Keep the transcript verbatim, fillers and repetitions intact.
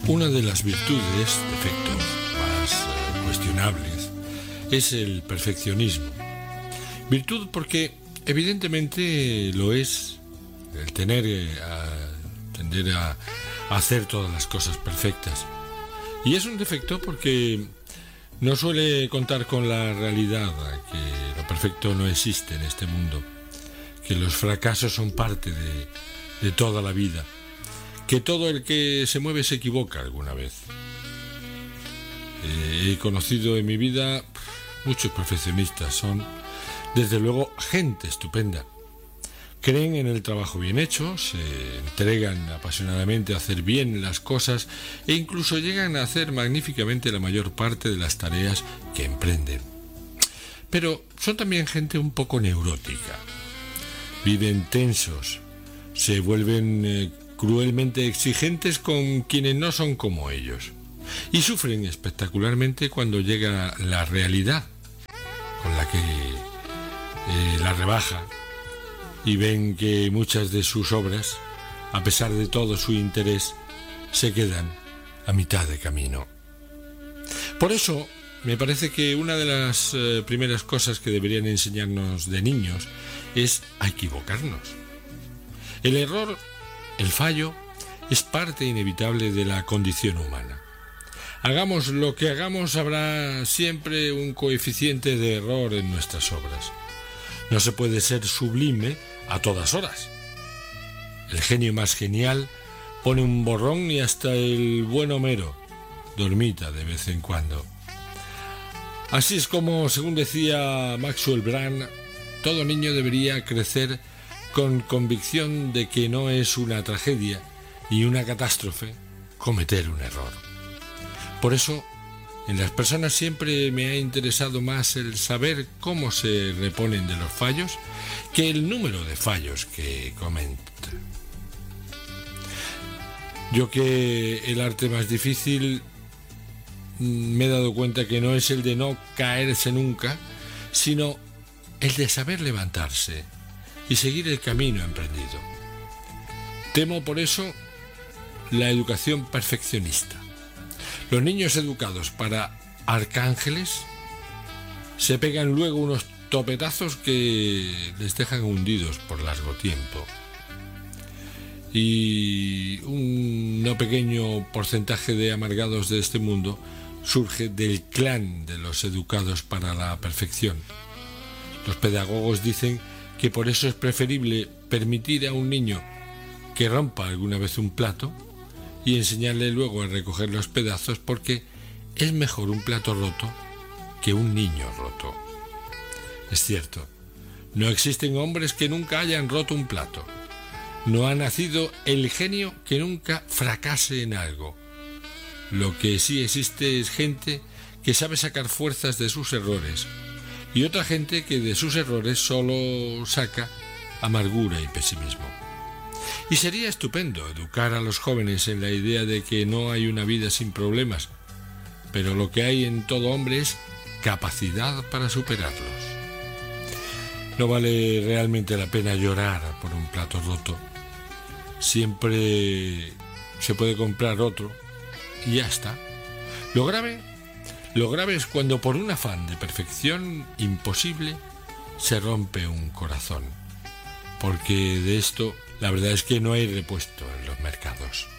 Una de las virtudes, defectos más eh, cuestionables, es el perfeccionismo. Virtud porque evidentemente lo es el tener eh, a tender a, a hacer todas las cosas perfectas. Y es un defecto porque no suele contar con la realidad, que lo perfecto no existe en este mundo, que los fracasos son parte de, de toda la vida, que todo el que se mueve se equivoca alguna vez. Eh, he conocido en mi vida muchos perfeccionistas, son desde luego gente estupenda. Creen en el trabajo bien hecho, se entregan apasionadamente a hacer bien las cosas e incluso llegan a hacer magníficamente la mayor parte de las tareas que emprenden. Pero son también gente un poco neurótica. Viven tensos, se vuelven eh, cruelmente exigentes con quienes no son como ellos y sufren espectacularmente cuando llega la realidad con la que eh, la rebaja y ven que muchas de sus obras, a pesar de todo su interés, se quedan a mitad de camino. Por eso, me parece que una de las eh, primeras cosas que deberían enseñarnos de niños es a equivocarnos. El error, el fallo, es parte inevitable de la condición humana. Hagamos lo que hagamos, habrá siempre un coeficiente de error en nuestras obras. No se puede ser sublime a todas horas. El genio más genial pone un borrón y hasta el buen Homero dormita de vez en cuando. Así es como, según decía Maxwell Brand, todo niño debería crecer con convicción de que no es una tragedia ni una catástrofe cometer un error. Por eso, en las personas siempre me ha interesado más el saber cómo se reponen de los fallos que el número de fallos que cometen. Yo que el arte más difícil me he dado cuenta que no es el de no caerse nunca, sino el de saber levantarse y seguir el camino emprendido. Temo por eso la educación perfeccionista. Los niños educados para arcángeles se pegan luego unos topetazos que les dejan hundidos por largo tiempo. Y un no pequeño porcentaje de amargados de este mundo surge del clan de los educados para la perfección. Los pedagogos dicen que por eso es preferible permitir a un niño que rompa alguna vez un plato y enseñarle luego a recoger los pedazos, porque es mejor un plato roto que un niño roto. Es cierto, no existen hombres que nunca hayan roto un plato. No ha nacido el genio que nunca fracase en algo. Lo que sí existe es gente que sabe sacar fuerzas de sus errores y otra gente que de sus errores solo saca amargura y pesimismo. Y sería estupendo educar a los jóvenes en la idea de que no hay una vida sin problemas, pero lo que hay en todo hombre es capacidad para superarlos. No vale realmente la pena llorar por un plato roto. Siempre se puede comprar otro y ya está. Lo grave, lo grave es cuando por un afán de perfección imposible se rompe un corazón, porque de esto la verdad es que no hay repuesto en los mercados.